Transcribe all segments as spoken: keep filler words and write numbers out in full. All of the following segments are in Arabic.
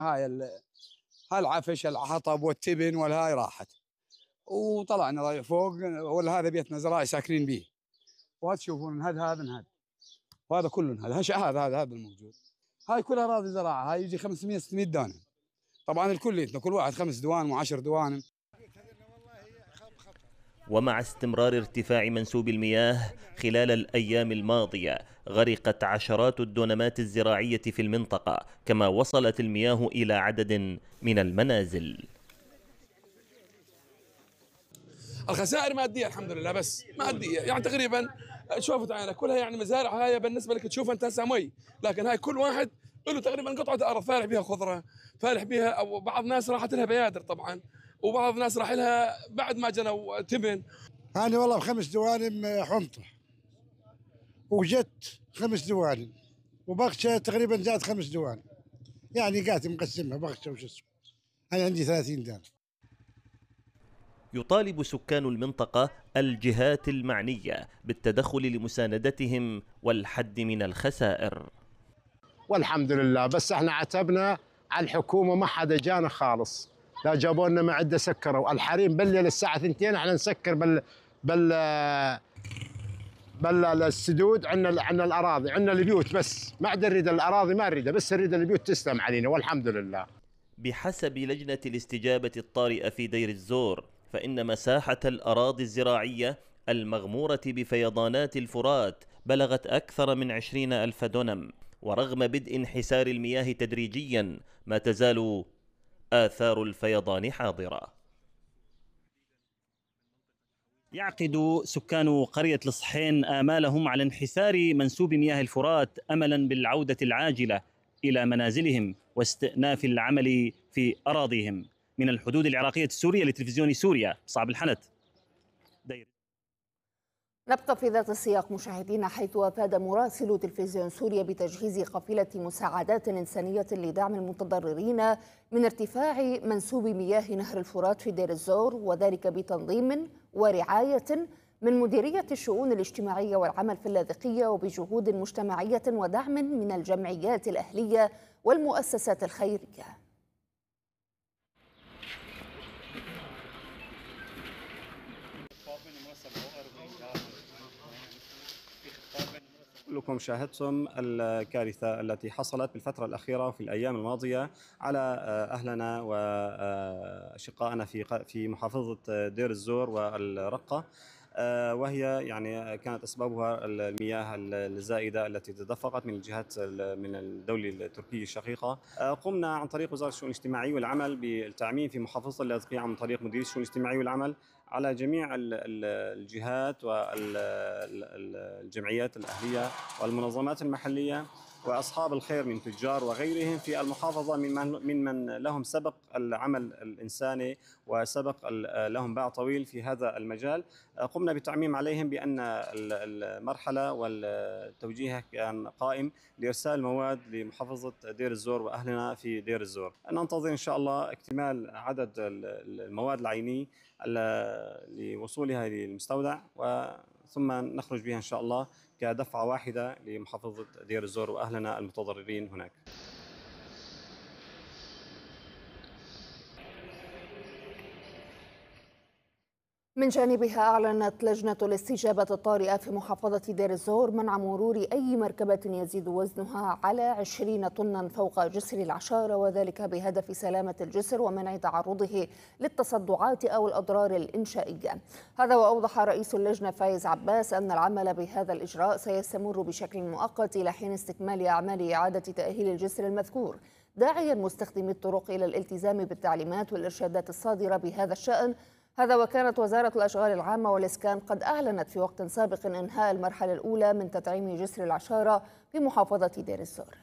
هاي هاي العفش الحطب والتبن والهاي راحت، وطلعنا فوق ولا هذا بيتنا زراعي ساكنين به، وهذا تشوفون هذا هذا هذا وهذا كله هذا هذا هذا هذا الموجود. هاي كلها اراضي زراعه، هاي يجي خمسمية ستمية دانم، طبعا الكل كل واحد خمس دوانم وعشر دوانم. ومع استمرار ارتفاع منسوب المياه خلال الأيام الماضية غرقت عشرات الدونمات الزراعية في المنطقة، كما وصلت المياه إلى عدد من المنازل. الخسائر مادية الحمد لله، بس مادية يعني تقريبا شوفت عينك كلها، يعني مزارع هاي بالنسبة لك تشوف أنت هسه مي، لكن هاي كل واحد له تقريبا قطعة أرض فالح بها خضرة، فالح بها، أو بعض ناس راحت لها بيادر طبعا، وبعض الناس راح لها بعد ما جنوا تبن. أنا والله بخمس دوانم حنطة وجت خمس دوانم وبغشة تقريبا زاد خمس دوانم، يعني قاعد مقسمها بغشة وش اسمه. أنا عندي ثلاثين دانم. يطالب سكان المنطقة الجهات المعنية بالتدخل لمساندتهم والحد من الخسائر. والحمد لله، بس احنا عتبنا على الحكومة، ما حدا جانا خالص، لا جابوا لنا معدة سكروا الحريم بالليل الساعة اثنتين احنا نسكر بال بال بل السدود. عندنا عندنا الاراضي، عندنا البيوت، بس ما عاد نريد الاراضي، ما نريدها، بس نريد البيوت تسلم علينا والحمد لله. بحسب لجنة الاستجابة الطارئة في دير الزور، فإن مساحة الأراضي الزراعية المغمورة بفيضانات الفرات بلغت أكثر من عشرين ألف دونم، ورغم بدء انحسار المياه تدريجيا ما تزال آثار الفيضان حاضرة. يعقد سكان قرية الصحين آمالهم على انحسار منسوب مياه الفرات أملا بالعودة العاجلة إلى منازلهم واستئناف العمل في أراضيهم. من الحدود العراقية السورية لتلفزيون سوريا، صعب الحنت. دير. نبقى في ذات السياق مشاهدينا، حيث أفاد مراسل تلفزيون سوريا بتجهيز قافلة مساعدات إنسانية لدعم المتضررين من ارتفاع منسوب مياه نهر الفرات في دير الزور، وذلك بتنظيم ورعاية من مديرية الشؤون الاجتماعية والعمل في اللاذقية، وبجهود مجتمعية ودعم من الجمعيات الأهلية والمؤسسات الخيرية. كلكم شاهدتم الكارثة التي حصلت بالفترة الأخيرة وفي الأيام الماضية على أهلنا وأشقائنا في في محافظة دير الزور والرقة، وهي يعني كانت أسبابها المياه الزائدة التي تدفقت من الجهات من الدولة التركية الشقيقة. قمنا عن طريق وزارة الشؤون الاجتماعية والعمل بالتعميم في محافظة اللاذقية عن طريق مديرية الشؤون الاجتماعية والعمل على جميع الجهات والجمعيات الأهلية والمنظمات المحلية وأصحاب الخير من تجار وغيرهم في المحافظة من من لهم سبق العمل الإنساني وسبق لهم باع طويل في هذا المجال. قمنا بالتعميم عليهم بأن المرحلة والتوجيه كان قائم لإرسال مواد لمحافظة دير الزور وأهلنا في دير الزور. ننتظر إن شاء الله اكتمال عدد المواد العيني لوصولها للمستودع، وثم نخرج بها إن شاء الله كدفعة واحدة لمحافظة دير الزور وأهلنا المتضررين هناك. من جانبها أعلنت لجنة الاستجابة الطارئة في محافظة دير الزور منع مرور أي مركبة يزيد وزنها على عشرين طنا فوق جسر العشارة، وذلك بهدف سلامة الجسر ومنع تعرضه للتصدعات أو الأضرار الإنشائية. هذا وأوضح رئيس اللجنة فايز عباس أن العمل بهذا الإجراء سيستمر بشكل مؤقت إلى حين استكمال أعمال إعادة تأهيل الجسر المذكور، داعيا مستخدمي الطرق إلى الالتزام بالتعليمات والإرشادات الصادرة بهذا الشأن. هذا وكانت وزارة الأشغال العامة والإسكان قد أعلنت في وقت سابق إنهاء المرحلة الأولى من تدعيم جسر العشارة في محافظة دير الزور.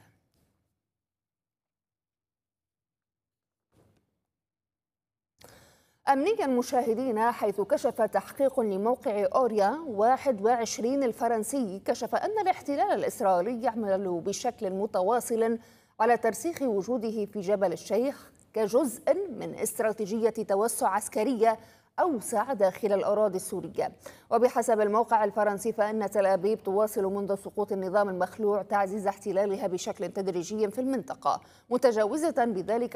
أمنيا مشاهدينا، حيث كشف تحقيق لموقع أوريا واحد وعشرين الفرنسي كشف أن الاحتلال الإسرائيلي يعمل بشكل متواصل على ترسيخ وجوده في جبل الشيخ كجزء من استراتيجية توسع عسكرية أوسع داخل الأراضي السورية. وبحسب الموقع الفرنسي فإن تل أبيب تواصل منذ سقوط النظام المخلوع تعزيز احتلالها بشكل تدريجي في المنطقة، متجاوزة بذلك